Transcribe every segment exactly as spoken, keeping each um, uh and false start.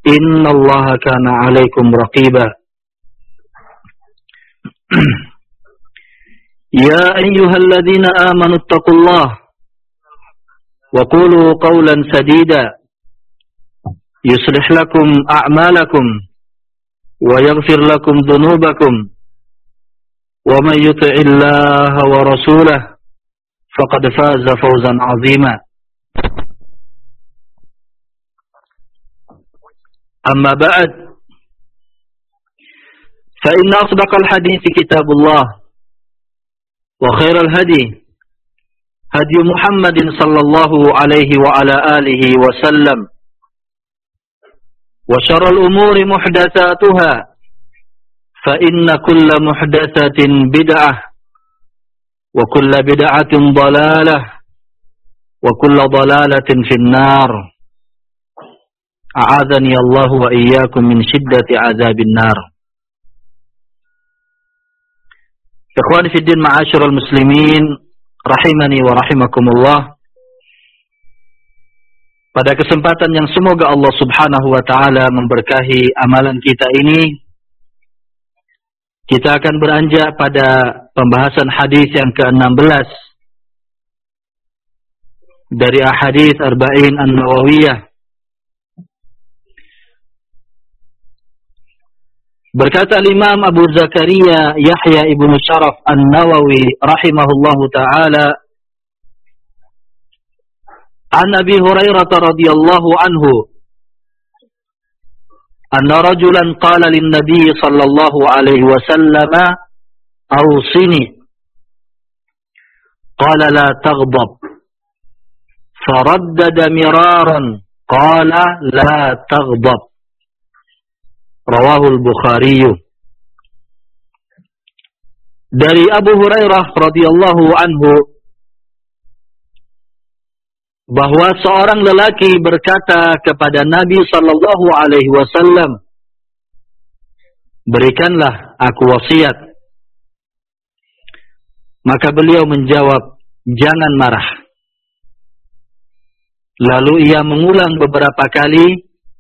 Innallaha kana 'alaikum raqiba. Ya ayyuhalladzina amanu taqullaha wa qulu qawlan sadida yuslih lakum a'malakum wa yaghfir lakum dhunubakum wa may yuti'illaha wa rasulahu faqad faza fawzan 'azima. Amma ba'd, fa inna asdaqal hadithi kitabullah wa khairal hadi hadi Muhammadin sallallahu alaihi wa ala alihi wa sallam, wa syarrul umuri muhdatsatuha, fa inna kulla muhdatsatin bid'ah wa kulla bid'atin dhalalah wa kulla dhalalatin finnar. A'adhani Allah wa iyyakum min shiddati azabin nar. Ikhwani fi din, ma'asyiral muslimin, rahimani wa rahimakumullah. Pada kesempatan yang semoga Allah Subhanahu wa taala memberkahi amalan kita ini, kita akan beranjak pada pembahasan hadis yang ke enam belas dari ahadits Arba'in An-Nawawiyah. Berkata Imam Abu Zakaria Yahya ibn Sharaf An-Nawawi rahimahullahu ta'ala, an Abi Hurairah radhiyallahu anhu anna rajulan qala lin nabiy sallallahu alaihi wasallam awsini qala la taghdab faraddada miraran qala la taghdab. Rawahul Bukhari. Dari Abu Hurairah radhiyallahu anhu bahwa seorang lelaki berkata kepada Nabi sallallahu alaihi wasallam, "Berikanlah aku wasiat." Maka beliau menjawab, "Jangan marah." Lalu ia mengulang beberapa kali.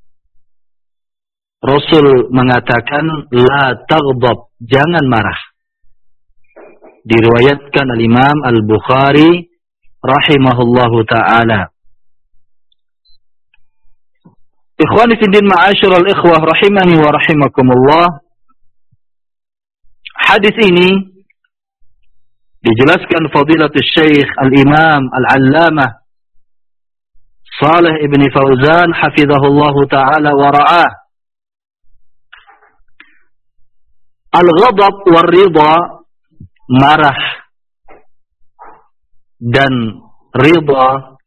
Rasul mengatakan, la taghdab, jangan marah. Diriwayatkan al-Imam Al-Bukhari rahimahullahu ta'ala. Ikhwani fi din, ma'asyiral ikhwah rahimani wa rahimakumullah. Hadis ini dijelaskan fadilatul Syekh Al-Imam Al-Allamah Shalih ibn Fauzan hafizahullahu ta'ala wa ra'ah. Al-ghadab war-ridha, marah dan ridha,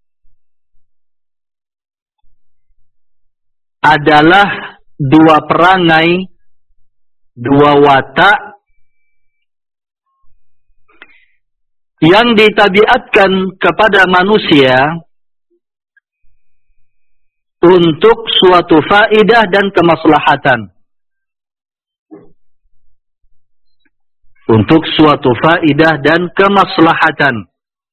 adalah dua perangai, dua watak yang ditabiatkan kepada manusia untuk suatu faedah dan kemaslahatan. Untuk suatu faedah dan kemaslahatan.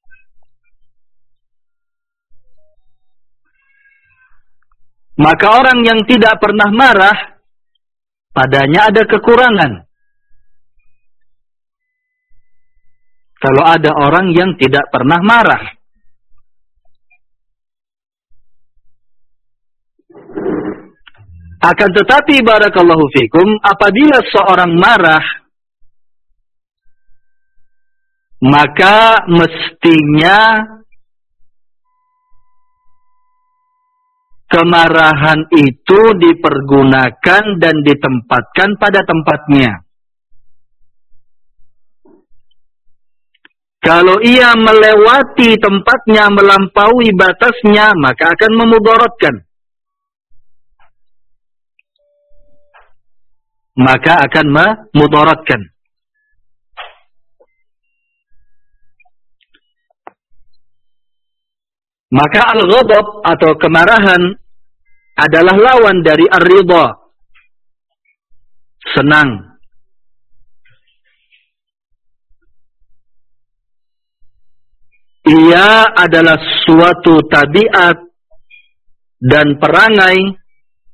Maka orang yang tidak pernah marah, padanya ada kekurangan. Kalau ada orang yang tidak pernah marah. Akan tetapi barakallahu fikum, apabila seorang marah, maka mestinya kemarahan itu dipergunakan dan ditempatkan pada tempatnya. Kalau ia melewati tempatnya, melampaui batasnya, maka akan memudaratkan. Maka akan memudaratkan. Maka al-ghadab atau kemarahan adalah lawan dari ar-ridha, senang. Ia adalah suatu tabiat dan perangai